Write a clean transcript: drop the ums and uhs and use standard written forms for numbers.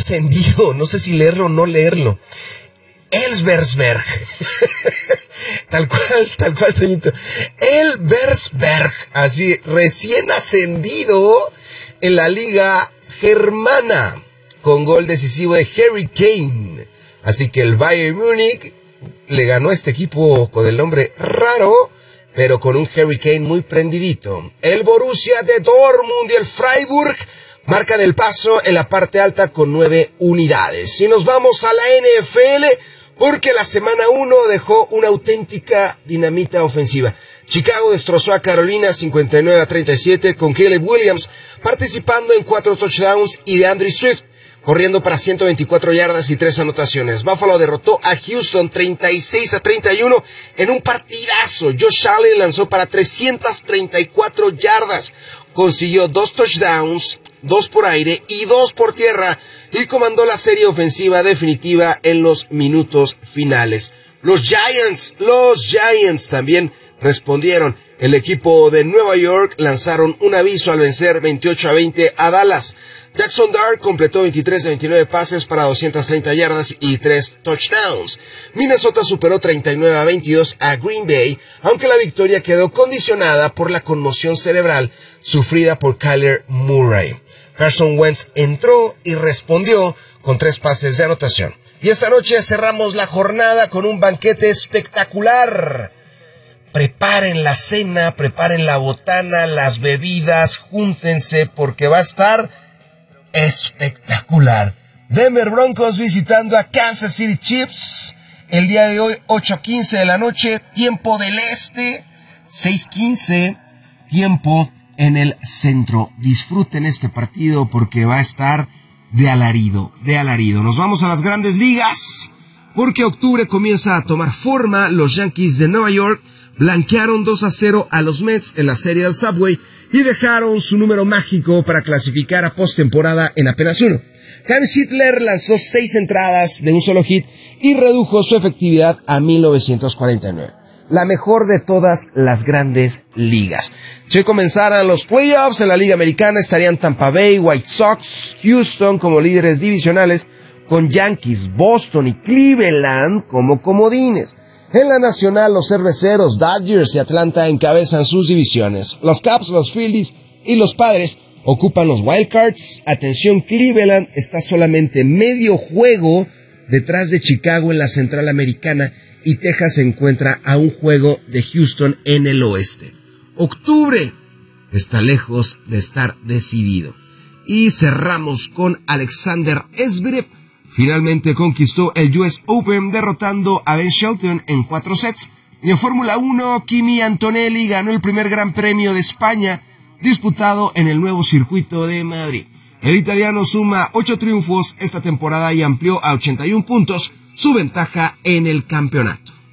encendido, no sé si leerlo o no leerlo. Elversberg. Tal cual, Toñito. Elversberg, así, recién ascendido en la liga germana, con gol decisivo de Harry Kane. Así que el Bayern Múnich le ganó a este equipo con el nombre raro, pero con un Harry Kane muy prendidito. El Borussia de Dortmund y el Freiburg marcan el paso en la parte alta con 9 unidades. Y nos vamos a la NFL, porque la semana 1 dejó una auténtica dinamita ofensiva. Chicago destrozó a Carolina 59-37 con Caleb Williams participando en 4 touchdowns y de Andrew Swift corriendo para 124 yardas y 3 anotaciones. Buffalo derrotó a Houston 36-31 en un partidazo. Josh Allen lanzó para 334 yardas, consiguió 2 touchdowns, 2 por aire y 2 por tierra, y comandó la serie ofensiva definitiva en los minutos finales. Los Giants también respondieron. El equipo de Nueva York lanzaron un aviso al vencer 28-20 a Dallas. Jackson Dart completó 23 de 29 pases para 230 yardas y 3 touchdowns. Minnesota superó 39-22 a Green Bay, aunque la victoria quedó condicionada por la conmoción cerebral sufrida por Kyler Murray. Carson Wentz entró y respondió con 3 pases de anotación. Y esta noche cerramos la jornada con un banquete espectacular. Preparen la cena, preparen la botana, las bebidas, júntense porque va a estar espectacular. Denver Broncos visitando a Kansas City Chiefs. El día de hoy, 8:15 de la noche, tiempo del este, 6:15, tiempo en el centro. Disfruten este partido porque va a estar de alarido. Nos vamos a las grandes ligas, porque octubre comienza a tomar forma. Los Yankees de Nueva York blanquearon 2-0 a los Mets en la serie del Subway y dejaron su número mágico para clasificar a postemporada en apenas 1. Kyle Hitler lanzó 6 entradas de un solo hit y redujo su efectividad a 1949. La mejor de todas las grandes ligas. Si hoy comenzaran los playoffs en la Liga Americana, estarían Tampa Bay, White Sox, Houston como líderes divisionales, con Yankees, Boston y Cleveland como comodines. En la Nacional, los Cerveceros, Dodgers y Atlanta encabezan sus divisiones. Los Cubs, los Phillies y los Padres ocupan los Wildcards. Atención, Cleveland está solamente medio juego detrás de Chicago en la Central Americana, y Texas se encuentra a un juego de Houston en el oeste. Octubre está lejos de estar decidido. Y cerramos con Alexander Zverev. Finalmente conquistó el US Open derrotando a Ben Shelton en 4 sets. Y en Fórmula 1, Kimi Antonelli ganó el primer Gran Premio de España disputado en el nuevo circuito de Madrid. El italiano suma 8 triunfos esta temporada y amplió a 81 puntos su ventaja en el campeonato.